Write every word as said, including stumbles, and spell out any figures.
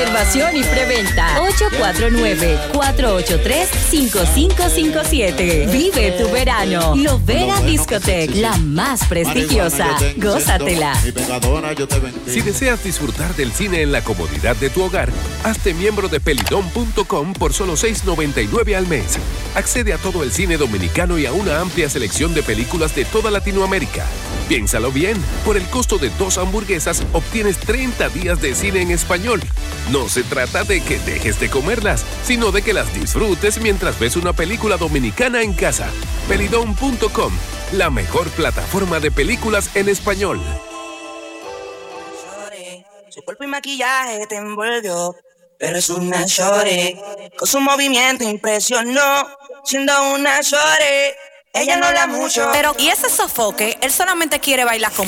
Reservación y preventa ocho cuatro nueve, cuatro ocho tres, cinco cinco cinco siete. Vive tu verano. Lovera Discotheque, la más prestigiosa. Gózatela. Si deseas disfrutar del cine en la comodidad de tu hogar, hazte miembro de pelidón punto com por solo seis noventa y nueve al mes. Accede a todo el cine dominicano y a una amplia selección de películas de toda Latinoamérica. Piénsalo bien, por el costo de dos hamburguesas obtienes treinta días de cine en español. No se trata de que dejes de comerlas, sino de que las disfrutes mientras ves una película dominicana en casa. pelidón punto com, la mejor plataforma de películas en español. Su cuerpo y maquillaje te envolvió, pero es una shorty. Con su movimiento impresionó, siendo una shorty. Ella no habla mucho, pero y ese sofoque, él solamente quiere bailar con